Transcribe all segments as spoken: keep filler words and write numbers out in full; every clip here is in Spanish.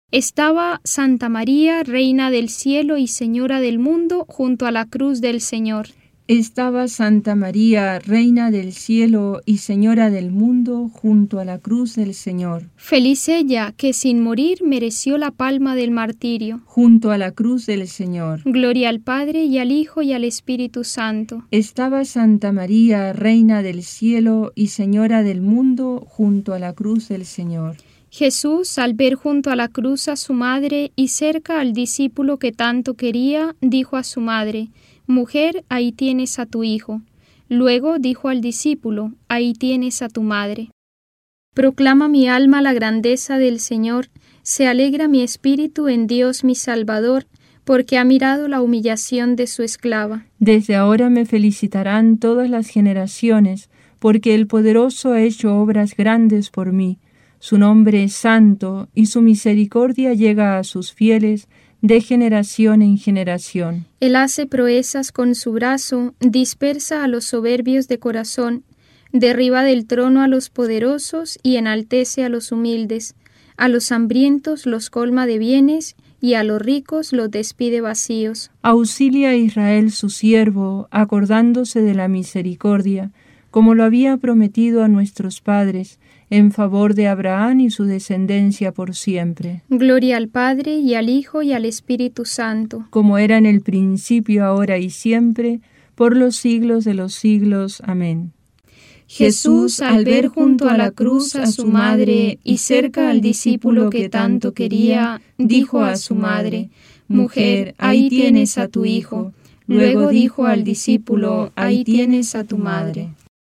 Estaba Santa María, Reina del Cielo y Señora del Mundo, junto a la cruz del Señor. Estaba Santa María, Reina del Cielo y Señora del Mundo, junto a la cruz del Señor. Feliz ella, que sin morir mereció la palma del martirio. Junto a la cruz del Señor. Gloria al Padre, y al Hijo, y al Espíritu Santo. Estaba Santa María, Reina del Cielo y Señora del Mundo, junto a la cruz del Señor. Jesús, al ver junto a la cruz a su madre y cerca al discípulo que tanto quería, dijo a su madre: Mujer, ahí tienes a tu hijo. Luego dijo al discípulo: Ahí tienes a tu madre. Proclama mi alma la grandeza del Señor, se alegra mi espíritu en Dios mi Salvador, porque ha mirado la humillación de su esclava. Desde ahora me felicitarán todas las generaciones, porque el Poderoso ha hecho obras grandes por mí. Su nombre es santo, y su misericordia llega a sus fieles de generación en generación. Él hace proezas con su brazo, dispersa a los soberbios de corazón, derriba del trono a los poderosos y enaltece a los humildes. A los hambrientos los colma de bienes, y a los ricos los despide vacíos. Auxilia a Israel su siervo, acordándose de la misericordia, como lo había prometido a nuestros padres, en favor de Abraham y su descendencia por siempre. Gloria al Padre, y al Hijo, y al Espíritu Santo. Como era en el principio, ahora y siempre, por los siglos de los siglos. Amén. Jesús, al ver junto a la cruz a su madre y cerca al discípulo que tanto quería, dijo a su madre: Mujer, ahí tienes a tu hijo. Luego dijo al discípulo: Ahí tienes a tu madre.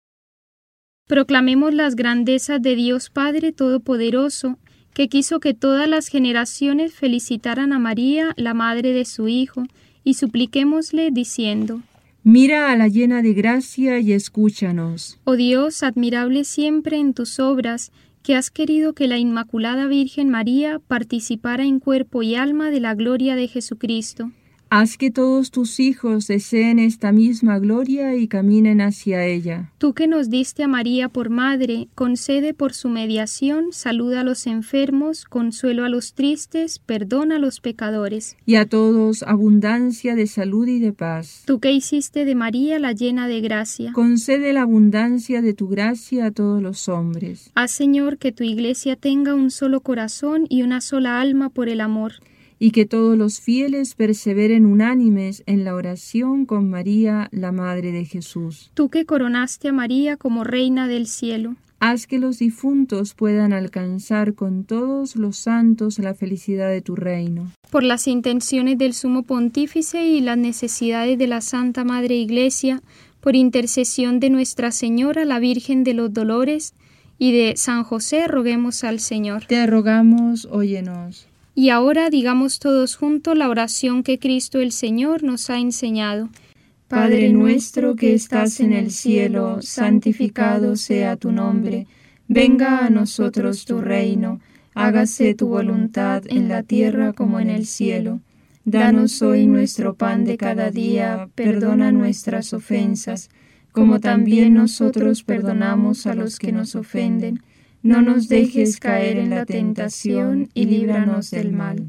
Proclamemos las grandezas de Dios Padre Todopoderoso, que quiso que todas las generaciones felicitaran a María, la madre de su Hijo, y supliquémosle diciendo: Mira a la llena de gracia y escúchanos. Oh Dios, admirable siempre en tus obras, que has querido que la Inmaculada Virgen María participara en cuerpo y alma de la gloria de Jesucristo. Haz que todos tus hijos deseen esta misma gloria y caminen hacia ella. Tú que nos diste a María por madre, concede por su mediación salud a los enfermos, consuelo a los tristes, perdón a los pecadores. Y a todos abundancia de salud y de paz. Tú que hiciste de María la llena de gracia, concede la abundancia de tu gracia a todos los hombres. Haz, Señor, que tu Iglesia tenga un solo corazón y una sola alma por el amor. Y que todos los fieles perseveren unánimes en la oración con María, la Madre de Jesús. Tú que coronaste a María como Reina del Cielo, haz que los difuntos puedan alcanzar con todos los santos la felicidad de tu reino. Por las intenciones del Sumo Pontífice y las necesidades de la Santa Madre Iglesia, por intercesión de Nuestra Señora, la Virgen de los Dolores, y de San José, roguemos al Señor. Te rogamos, óyenos. Y ahora digamos todos juntos la oración que Cristo el Señor nos ha enseñado. Padre nuestro que estás en el cielo, santificado sea tu nombre. Venga a nosotros tu reino. Hágase tu voluntad en la tierra como en el cielo. Danos hoy nuestro pan de cada día. Perdona nuestras ofensas, como también nosotros perdonamos a los que nos ofenden. No nos dejes caer en la tentación y líbranos del mal.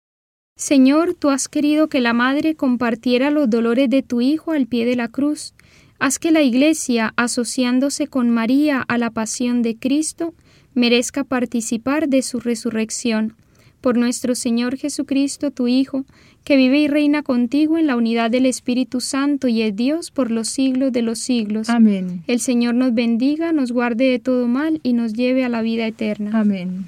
Señor, tú has querido que la Madre compartiera los dolores de tu Hijo al pie de la cruz. Haz que la Iglesia, asociándose con María a la pasión de Cristo, merezca participar de su resurrección. Por nuestro Señor Jesucristo, tu Hijo, que vive y reina contigo en la unidad del Espíritu Santo y es Dios por los siglos de los siglos. Amén. El Señor nos bendiga, nos guarde de todo mal y nos lleve a la vida eterna. Amén.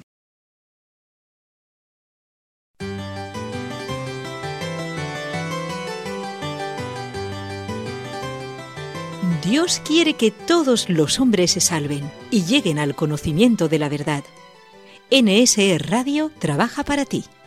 Dios quiere que todos los hombres se salven y lleguen al conocimiento de la verdad. N S E Radio trabaja para ti.